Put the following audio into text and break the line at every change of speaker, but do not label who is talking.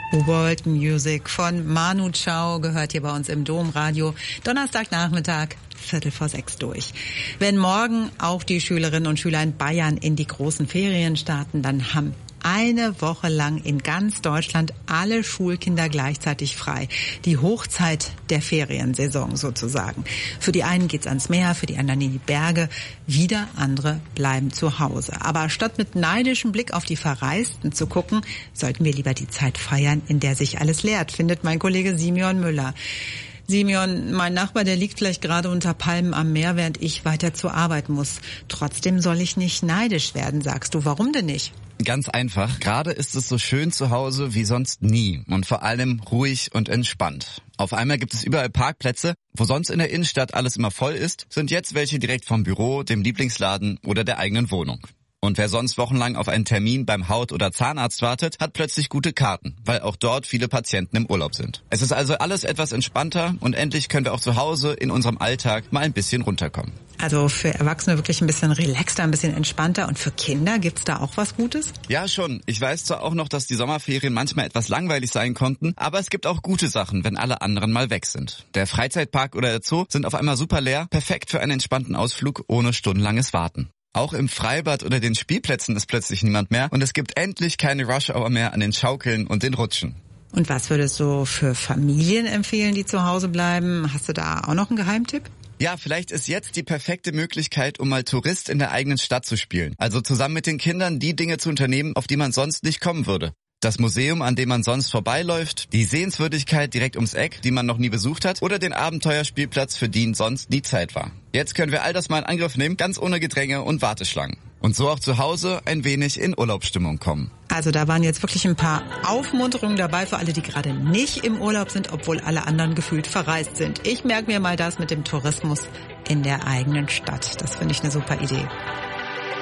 World Music von Manu Chao gehört hier bei uns im Domradio. Donnerstagnachmittag, 5:45 durch. Wenn morgen auch die Schülerinnen und Schüler in Bayern in die großen Ferien starten, dann haben eine Woche lang in ganz Deutschland alle Schulkinder gleichzeitig frei. Die Hochzeit der Feriensaison sozusagen. Für die einen geht's ans Meer, für die anderen in die Berge. Wieder andere bleiben zu Hause. Aber statt mit neidischem Blick auf die Verreisten zu gucken, sollten wir lieber die Zeit feiern, in der sich alles leert, findet mein Kollege Simeon Müller. Simeon, mein Nachbar, der liegt vielleicht gerade unter Palmen am Meer, während ich weiter zur Arbeit muss. Trotzdem soll ich nicht neidisch werden, sagst du. Warum denn nicht?
Ganz einfach. Gerade ist es so schön zu Hause wie sonst nie und vor allem ruhig und entspannt. Auf einmal gibt es überall Parkplätze. Wo sonst in der Innenstadt alles immer voll ist, sind jetzt welche direkt vom Büro, dem Lieblingsladen oder der eigenen Wohnung. Und wer sonst wochenlang auf einen Termin beim Haut- oder Zahnarzt wartet, hat plötzlich gute Karten, weil auch dort viele Patienten im Urlaub sind. Es ist also alles etwas entspannter und endlich können wir auch zu Hause in unserem Alltag mal ein bisschen runterkommen.
Also für Erwachsene wirklich ein bisschen relaxter, ein bisschen entspannter. Und für Kinder gibt's da auch was Gutes?
Ja, schon. Ich weiß zwar auch noch, dass die Sommerferien manchmal etwas langweilig sein konnten, aber es gibt auch gute Sachen, wenn alle anderen mal weg sind. Der Freizeitpark oder der Zoo sind auf einmal super leer, perfekt für einen entspannten Ausflug ohne stundenlanges Warten. Auch im Freibad oder den Spielplätzen ist plötzlich niemand mehr und es gibt endlich keine Rush-Hour mehr an den Schaukeln und den Rutschen.
Und was würdest du für Familien empfehlen, die zu Hause bleiben? Hast du da auch noch einen Geheimtipp?
Ja, vielleicht ist jetzt die perfekte Möglichkeit, um mal Tourist in der eigenen Stadt zu spielen. Also zusammen mit den Kindern die Dinge zu unternehmen, auf die man sonst nicht kommen würde. Das Museum, an dem man sonst vorbeiläuft, die Sehenswürdigkeit direkt ums Eck, die man noch nie besucht hat, oder den Abenteuerspielplatz, für den sonst nie Zeit war. Jetzt können wir all das mal in Angriff nehmen, ganz ohne Gedränge und Warteschlangen. Und so auch zu Hause ein wenig in Urlaubsstimmung kommen.
Also da waren jetzt wirklich ein paar Aufmunterungen dabei für alle, die gerade nicht im Urlaub sind, obwohl alle anderen gefühlt verreist sind. Ich merke mir mal das mit dem Tourismus in der eigenen Stadt. Das finde ich eine super Idee.